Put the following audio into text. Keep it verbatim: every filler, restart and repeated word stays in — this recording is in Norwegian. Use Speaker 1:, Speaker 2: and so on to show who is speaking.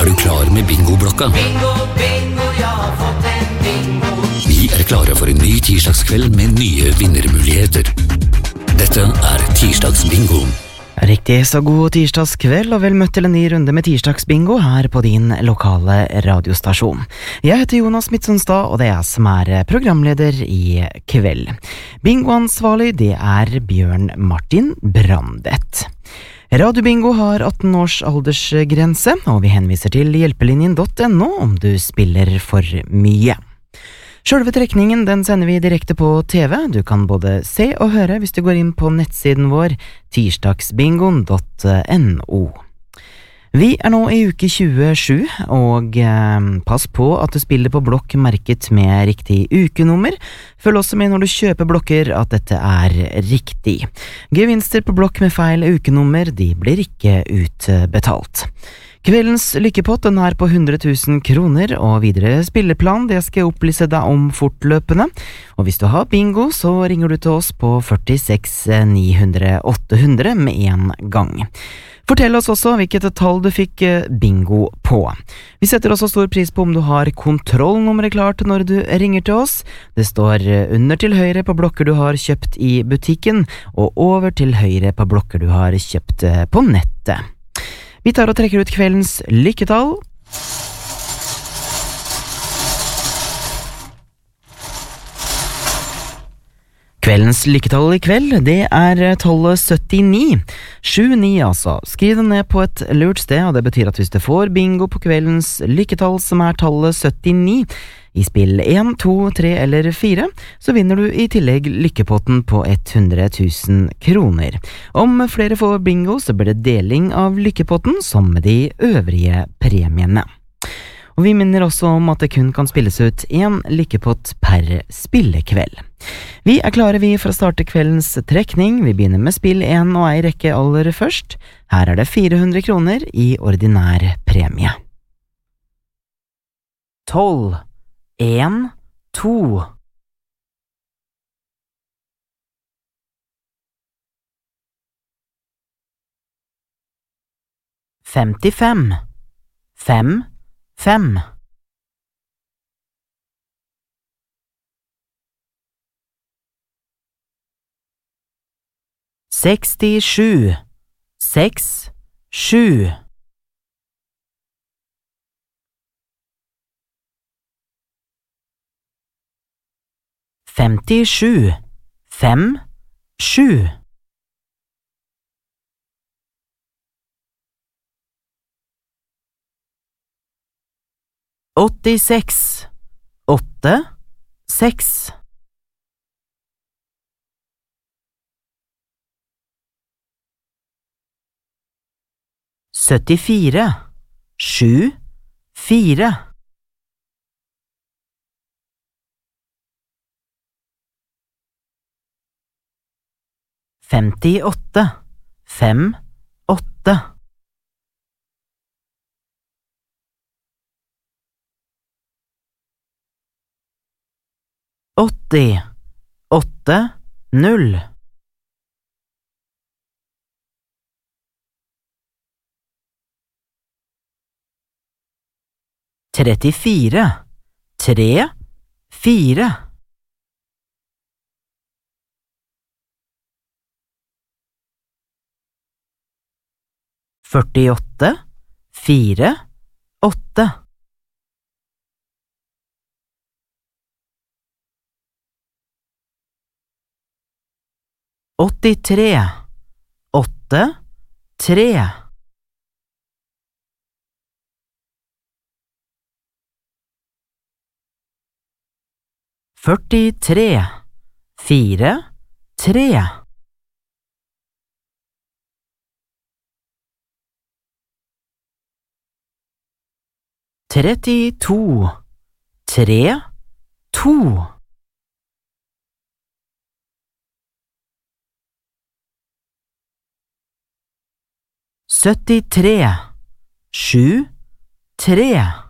Speaker 1: du klar med bingoblokka?
Speaker 2: Bingo, bingo, jeg har fått en bingo.
Speaker 1: Vi er klare for en ny tirsdagskveld med nye vinnermuligheter. Dette er tirsdagsbingo.
Speaker 3: Riktig, så god tirsdagskveld og vel møtt til en ny runde med tirsdagsbingo her på din lokale radiostasjon. Jeg heter Jonas Midtsundstad, og det er jeg som er programleder i kveld. Bingoansvarlig, det er Bjørn Martin Brandet. Radiobingo har atten års aldersgrense, og vi henviser til hjelpelinjen punktum no om du spiller for mye. Selve trekningen den sender vi direkte på T V. Du kan både se og høre hvis du går inn på nettsiden vår tirsdagsbingoen punktum no. Vi er nå i uke tjuesju, og eh, pass på at du spiller på blokk merket med riktig ukenummer. Følg også med når du kjøper blokker at dette er riktig. Gevinster på blokk med feil ukenummer, de blir ikke utbetalt. Kveldens lykkepott den er på hundre tusen kroner, og videre spilleplan det skal jeg opplyse deg om fortløpende. Og hvis du har bingo, så ringer du til oss på førtiseks ni hundre åtte hundre med en gang. Fortell oss også hvilket tall du fikk bingo på. Vi setter også stor pris på om du har kontrollnummeret klart når du ringer til oss. Det står under til høyre på blokker du har kjøpt i butikken, og over til høyre på blokker du har kjøpt på nettet. Vi tar og trekker ut kveldens lykketall. Kveldens lykketall i kveld, det er tallet syttini. sju ni altså. Skriv det ned på et lurt sted, og det betyr at hvis du får bingo på kveldens lykketall som er tallet syttini, i spill en, to, tre eller fire, så vinner du i tillegg lykkepotten på hundre tusen kroner. Om flere får bingo, så blir det deling av lykkepotten som med de øvrige premiene. Og vi minner også om at det kun kan spilles ut en lykkepott per spillekveld. Vi er klare vi for å starte kveldens trekning. Vi begynner med spill en og ei rekke aller først. Her er det fire hundre kroner i ordinær premie. tolv. En, to. Femtifem. Fem, fem. Sekstisju. Seks, sju. Femtisju. Fem, sju. Åttiseks. Åtte, seks. Syttifire. Sju, fire. Femtiåtte. Fem, åtte. Åtti. Åtte, null. Trettifire. Tre, fire. Førtiåtte. Fire, åtte. Åttitre. Åtte, tre. Førtitre. Fire, tre. Trettito. Tre, to. Syttitre. Sju, tre.